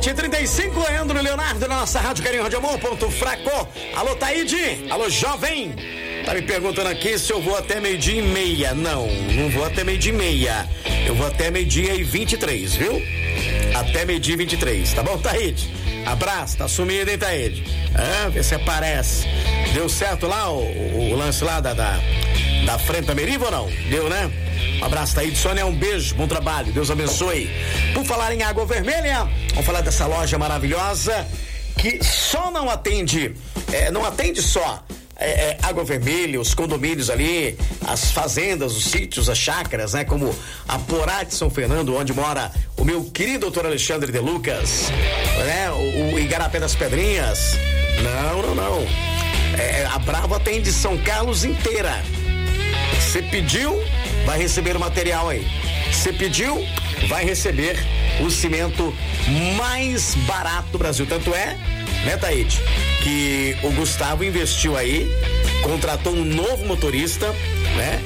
35, Leandro Leonardo, na nossa Rádio Carinho Rádio Amor, ponto fraco. Alô, Taíde. Alô, jovem. Tá me perguntando aqui se eu vou até 12:30. Não vou até 12:30. Eu vou até 12:23, viu? Até 12:23, tá bom, Taíde? Abraço, tá sumido, hein, Taíde? Vê se aparece. Deu certo lá o lance lá da frente da Meriva ou não? Deu, né? Um abraço, Taíde. Sônia, um beijo, bom trabalho, Deus abençoe. Por falar em Água Vermelha, vamos falar dessa loja maravilhosa que só não atende só Água Vermelha, os condomínios ali, as fazendas, os sítios, as chácaras, né? Como a Porá de São Fernando, onde mora o meu querido doutor Alexandre de Lucas, né? O Igarapé das Pedrinhas. Não. A Bravo atende São Carlos inteira. Você pediu, vai receber o material aí. Você pediu, vai receber o cimento mais barato do Brasil. Tanto é, né, Taíde, que o Gustavo investiu aí, contratou um novo motorista, né?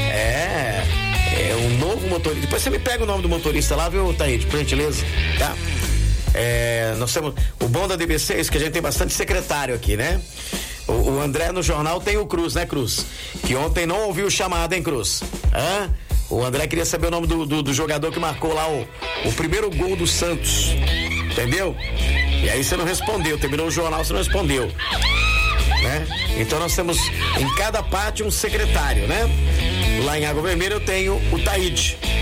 É um novo motorista. Depois você me pega o nome do motorista lá, viu, Taíde, por gentileza, tá? Nós temos, o bom da DBC é isso, que a gente tem bastante secretário aqui, né? O André no jornal tem o Cruz, né, Cruz? Que ontem não ouviu o chamado, hein, Cruz? O André queria saber o nome do jogador que marcou lá o primeiro gol do Santos. Entendeu? E aí você não respondeu. Terminou o jornal, você não respondeu. Né? Então nós temos em cada parte um secretário, né? Lá em Água Vermelha eu tenho o Taíde.